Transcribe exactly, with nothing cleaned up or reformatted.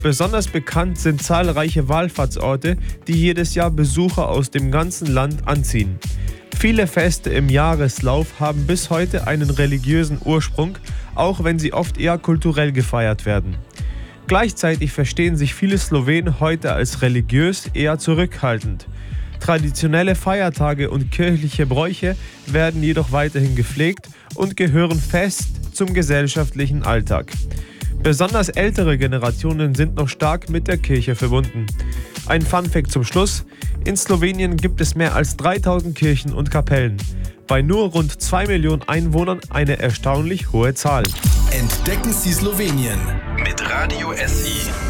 Besonders bekannt sind zahlreiche Wallfahrtsorte, die jedes Jahr Besucher aus dem ganzen Land anziehen. Viele Feste im Jahreslauf haben bis heute einen religiösen Ursprung, auch wenn sie oft eher kulturell gefeiert werden. Gleichzeitig verstehen sich viele Slowenen heute als religiös eher zurückhaltend. Traditionelle Feiertage und kirchliche Bräuche werden jedoch weiterhin gepflegt und gehören fest zum gesellschaftlichen Alltag. Besonders ältere Generationen sind noch stark mit der Kirche verbunden. Ein Funfact zum Schluss: In Slowenien gibt es mehr als dreitausend Kirchen und Kapellen. Bei nur rund zwei Millionen Einwohnern eine erstaunlich hohe Zahl. Entdecken Sie Slowenien mit Radio S I.